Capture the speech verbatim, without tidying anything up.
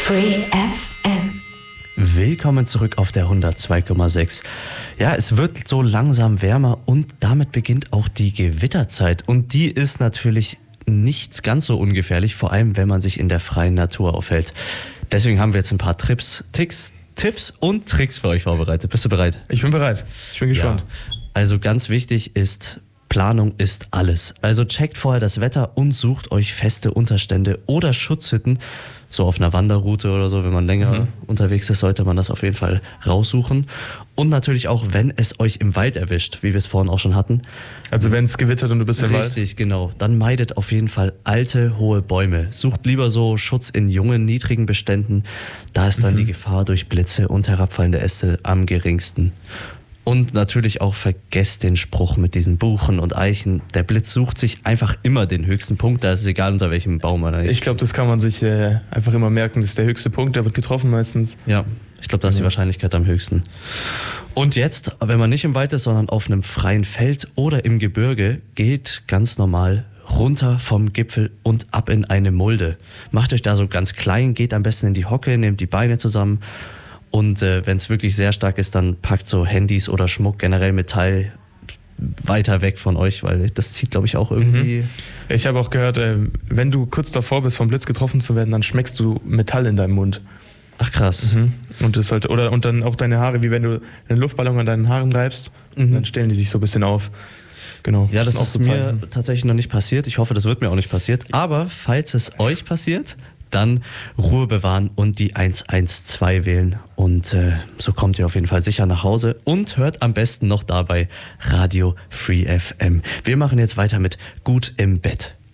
Free F M. Willkommen zurück auf der hundertzwei Komma sechs. Ja, es wird so langsam wärmer und damit beginnt auch die Gewitterzeit. Und die ist natürlich nicht ganz so ungefährlich, vor allem wenn man sich in der freien Natur aufhält. Deswegen haben wir jetzt ein paar Trips, Ticks, Tipps und Tricks für euch vorbereitet. Bist du bereit? Ich bin bereit. Ich bin gespannt. Ja. Also ganz wichtig ist, Planung ist alles. Also checkt vorher das Wetter und sucht euch feste Unterstände oder Schutzhütten. So auf einer Wanderroute oder so, wenn man länger mhm. unterwegs ist, sollte man das auf jeden Fall raussuchen. Und natürlich auch, wenn es euch im Wald erwischt, wie wir es vorhin auch schon hatten. Also wenn es gewittert und du bist im Wald? Richtig, genau. Dann meidet auf jeden Fall alte, hohe Bäume. Sucht lieber so Schutz in jungen, niedrigen Beständen. Da ist dann mhm. die Gefahr durch Blitze und herabfallende Äste am geringsten. Und natürlich auch vergesst den Spruch mit diesen Buchen und Eichen. Der Blitz sucht sich einfach immer den höchsten Punkt. Da ist es egal, unter welchem Baum man ist. Ich glaube, das kann man sich äh, einfach immer merken. Das ist der höchste Punkt, der wird getroffen meistens. Ja, ich glaube, da ist die Wahrscheinlichkeit am höchsten. Und jetzt, wenn man nicht im Wald ist, sondern auf einem freien Feld oder im Gebirge, geht ganz normal runter vom Gipfel und ab in eine Mulde. Macht euch da so ganz klein, geht am besten in die Hocke, nehmt die Beine zusammen. Und äh, wenn es wirklich sehr stark ist, dann packt so Handys oder Schmuck, generell Metall, weiter weg von euch, weil das zieht, glaube ich, auch irgendwie... Mhm. Ich habe auch gehört, äh, wenn du kurz davor bist, vom Blitz getroffen zu werden, dann schmeckst du Metall in deinem Mund. Ach krass. Mhm. Und das sollte, oder und dann auch deine Haare, wie wenn du einen Luftballon an deinen Haaren reibst, mhm. dann stellen die sich so ein bisschen auf. Genau. Ja, das, das ist so mir Zeichen. tatsächlich noch nicht passiert. Ich hoffe, das wird mir auch nicht passiert. Aber falls es euch passiert, dann Ruhe bewahren und die eins eins zwei wählen. Und äh, so kommt ihr auf jeden Fall sicher nach Hause und hört am besten noch dabei Radio Free F M. Wir machen jetzt weiter mit Gut im Bett.